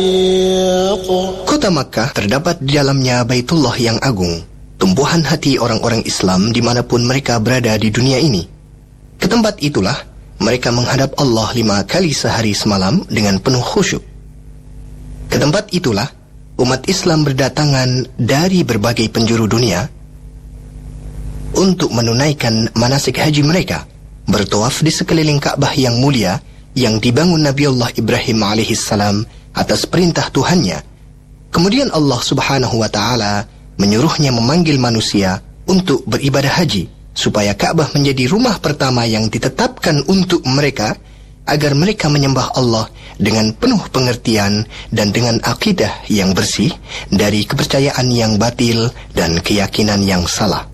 Kota Makkah terdapat di dalamnya Baitullah yang agung, tumpuan hati orang-orang Islam dimanapun mereka berada di dunia ini. Ke tempat itulah mereka menghadap Allah 5 kali sehari semalam dengan penuh khusyuk. Ke tempat itulah umat Islam berdatangan dari berbagai penjuru dunia untuk menunaikan manasik haji mereka, bertawaf di sekeliling Ka'bah yang mulia yang dibangun Nabiullah Ibrahim alaihissalam atas perintah Tuhannya. Kemudian Allah subhanahu wa ta'ala menyuruhnya memanggil manusia untuk beribadah haji, supaya Ka'bah menjadi rumah pertama yang ditetapkan untuk mereka, agar mereka menyembah Allah dengan penuh pengertian dan dengan akidah yang bersih dari kepercayaan yang batil dan keyakinan yang salah.